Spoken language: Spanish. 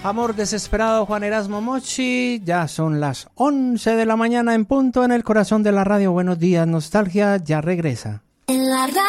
Amor desesperado, Juan Erasmo Mochi. Ya son las 11 de la mañana en punto en el corazón de la radio. Buenos días, nostalgia, ya regresa. En la radio.